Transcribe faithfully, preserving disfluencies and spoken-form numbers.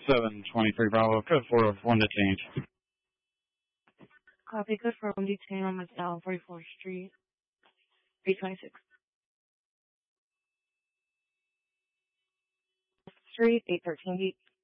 seven twenty-three Bravo, code four, one detained. Copy, code four, one detained on McDowell, forty-fourth Street, eight twenty-six. Street, eight thirteen deep.